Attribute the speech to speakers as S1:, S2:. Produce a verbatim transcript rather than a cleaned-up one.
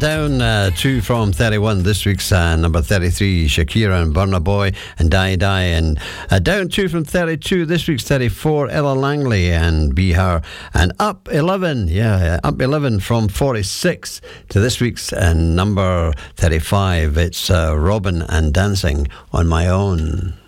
S1: down uh, two from thirty-one. This week's uh, number thirty-three, Shakira and Burna Boy and Die Die. And uh, down two from thirty-two. This week's thirty-four, Ella Langley and Be Her. And up eleven, yeah, up eleven from forty-six to this week's uh, number thirty-five. It's uh, Robin and Dancing on My Own.